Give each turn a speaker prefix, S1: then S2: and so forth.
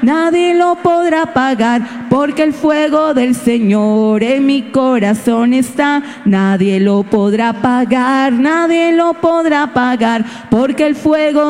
S1: Nadie lo podrá apagar, porque el fuego del Señor en mi corazón está. Nadie lo podrá apagar, nadie lo podrá apagar, porque el fuego